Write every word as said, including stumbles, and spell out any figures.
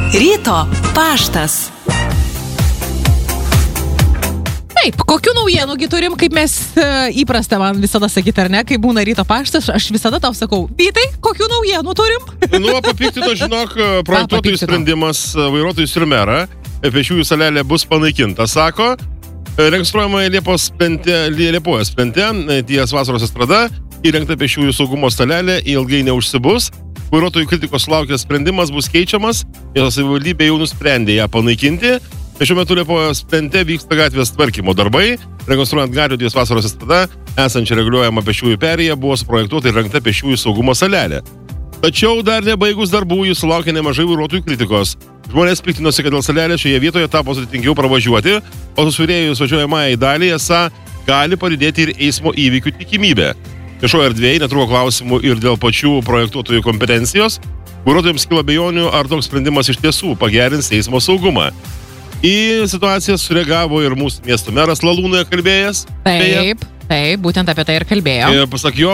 Ryto paštas. Taip, kokių naujienųgi turim, kaip mes e, įprasta man visada sakyti, ar ne, kai būna ryto paštas, aš visada tau sakau, Vytai, kokių naujienų turim? Nu, papiktino, žinok, projektuotojų sprendimas vairuotojus ir merą, pėsčiųjų salelė bus panaikinta, sako. Registruojama Liepos plente, Liepojos plente, ties Vasaros estrada, įrengta pėsčiųjų saugumo salelė, ilgai neužsibus. Vairuotojų kritikos sulaukęs sprendimas bus keičiamas, jos savivaldybė jau nusprendė ją panaikinti. Šiuo metu Liepojos plente vyksta gatvės tvarkymo darbai. Rekonstruojant gatvę ties Vasaros estrada, esančią reguliuojama pėsčiųjų perėja, buvo suprojektuota ir rengta pėsčiųjų saugumo salelė. Tačiau dar nebaigus darbų jis sulaukė nemažai vairuotojų kritikos. Žmonės piktinosi, kad dėl salelės šioje vietoje tapo sudėtingiau pravažiuoti, o susvirėjus važiuojamąjai dalį esą gali padidėti ir eismo įvykių tikimybė. Viešoje erdvėje netruko klausimų ir dėl pačių projektuotojų kompetencijos. Vairuotojams kilo abejonių, ar toks sprendimas iš tiesų pagerins eismo saugumą. Į situaciją sureagavo ir mūsų miesto meras Lalūnoje kalbėjęs. Taip, taip, būtent apie tai ir kalbėjau. Ir pasak jo,